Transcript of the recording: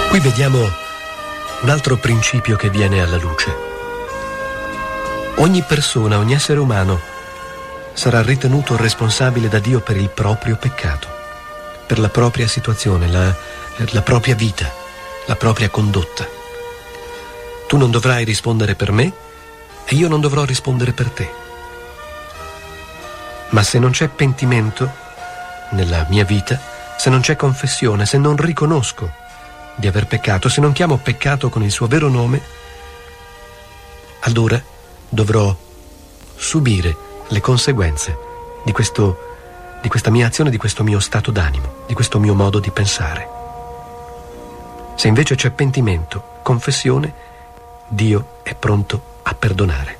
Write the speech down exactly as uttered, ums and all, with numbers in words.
Qui vediamo un altro principio che viene alla luce. Ogni persona, ogni essere umano sarà ritenuto responsabile da Dio per il proprio peccato, per la propria situazione, la, la propria vita, la propria condotta. Tu non dovrai rispondere per me e io non dovrò rispondere per te. Ma se non c'è pentimento nella mia vita, se non c'è confessione, se non riconosco di aver peccato, se non chiamo peccato con il suo vero nome, allora dovrò subire le conseguenze di questo, di questa mia azione, di questo mio stato d'animo, di questo mio modo di pensare. Se invece c'è pentimento, confessione, Dio è pronto a perdonare.